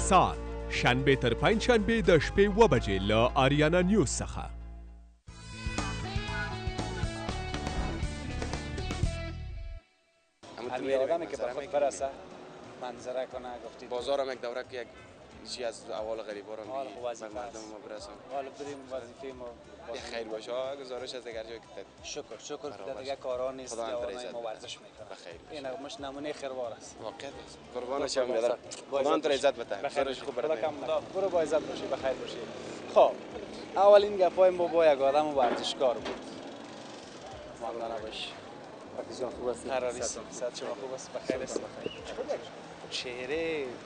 ساعت شنبه تر پنجشنبه د شپې 7 بجې له آریانا نیوز څخه. همین آدمی که به خود برسه منظره کنه گفتید بازار هم یک دوره که یک چیزی از اول غریبا رو حال به وظیفه مردم است. ما برسون. حالا بریم وظیفه ما یه خیر باشه. گزارش از دیگر جای که شکر که برابر دیگه کارا نیست خدا جوانای انتر ما عزت ورزش میکنه. بخیر باشه. این مش نمونه خیروار است. واقعا قربان شما میادر. خدا انتر عزت بده. خیرش خوب خدا برات کم نکنه. برو با عزت باشی بخیر باشی. خب اولین گپای ما با یک آدم ورزشکار بود. ماندانا باش. بسیار خوب است. قراری است. صحت شما خوب است بخیر است. چهره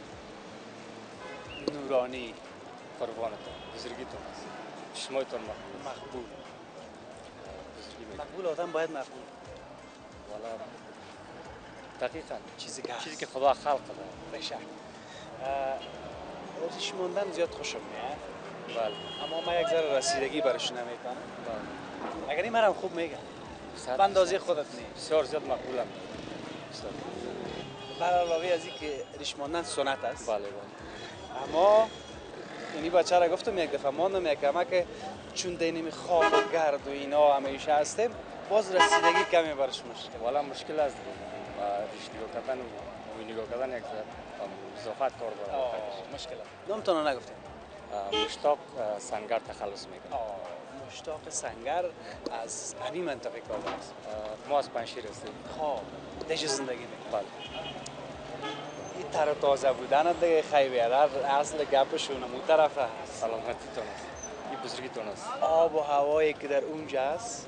نورانی قربانتون بزرگیتون است. چشمایتون مقبول. بزرگی میکنه. مقبول آدم باید مقبول. والا دقیقاً چیزی که چیزی که خدا خلق کرده. بشه. ریش موندن زیاد خوشم میاد. بله. اما من یک ذره رسیدگی برش نمیکنم. بله. اگر این مرم خوب میگم. به اندازه خودت نیست. بسیار زیاد مقبولم. بسیار. بر علاوه از این که ریش ماندن سنت است. بله بله. اما اینی بچه را گفتم یک دفعه ماندم یک که چون دینیم خواب و گرد و اینا همیشه هستیم باز رسیدگی کمی برش مشکل. والا مشکل است. ریش نگاه کردن و نگاه کردن یک اضافت کار داره. مشکل است. نامتون نگفتم. مشتاق سنگر تخلص میکنه. مشتاق سنگر از همین منطقه کابل است. ما از پنشیر هستیم. خب دیگه زندگی میکنم. بله. این تر و تازه بودن دیگه خیبره اصل گپشون اون طرف هست. سلامتیتون است. این بزرگیتون است. آب و هوایی که در اونجا است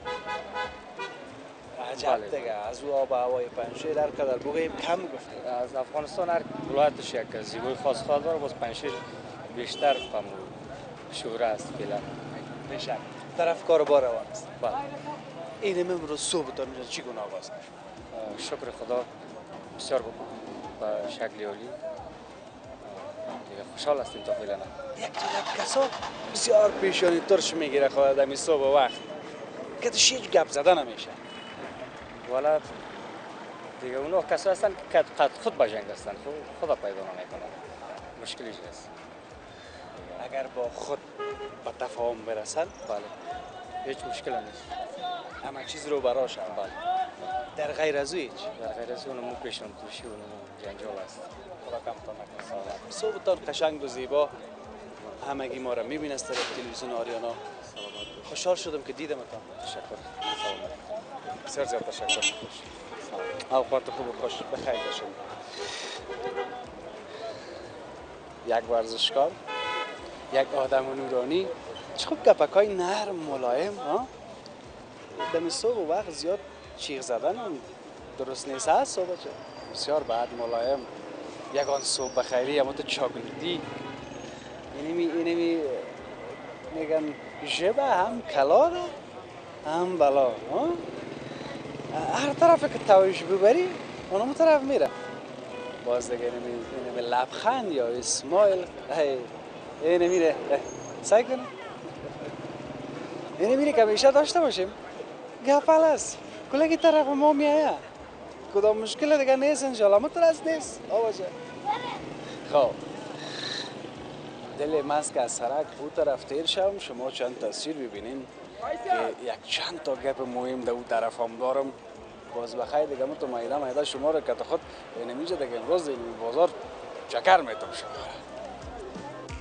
عجب بله. دیگه از او آب و هوای پنشیر در قدر بگوییم کم گفتیم. از افغانستان هر ولایتش یک زیبای خاص خاص داره. باز پنشیر بیشتر شهره است فعلا. بشک طرف کاروبار روان است. بله. این امروز صبح تا اینجا چی گونه آغاز کرد؟ شکر خدا بسیار به شکل عالی. دیگه خوشحال هستیم تا فعلا. یک کسا بسیار پیشانی ترش میگیره خواهد همی صبح وقت که توش هیچ گپ زده نمیشه. والا دیگه اونا کسا هستن که قد خود به جنگ هستن. خدا پیدا نمیکنن. مشکلی است. اگر با خود به تفاهم برسن بله. هیچ مشکل نیست. همه چیز رو برا شد. بله. در غیر از او هیچ. در غیر از اون مو پیشون توشی اون جنجال است. خدا کمتان نکنه. صبحتان قشنگ و زیبا همگی ما را میبینید در تلویزیون آریانا. سلامت. خوشحال شدم که دیدمتان. تشکر. سلامت. بسیار زیاد تشکر. اوقات خوب و خوش بخیر باشید. یک ورزشکار، یک آدم نورانی، چه خوب گپکای نرم ملایم ها. دم صبح و وقت زیاد چیغ زدن هم درست نیست هست صبح چه بسیار بعد ملایم یگان صبح بخیری اما تو چاگلدی اینمی میگن جبه هم کلاده هم بلا ها. هر طرف که تویش ببری اونم طرف میره باز دیگه اینمی لبخند یا اسمایل اینه میره سعی کنه اینه میره که همیشه داشته باشیم گپل است کلگی طرف ما میایه کدام مشکل دیگه نیست انشالله مترس نیست آباشه. خب دل مست که از سرک او طرف تیر شم شما چند تصویر ببینین که یک چند تا گپ مهم در او طرف هم دارم باز بخیر دیگه من تو مایده شما رو که خود نمیشه دیگه امروز بازار چکر میتم شما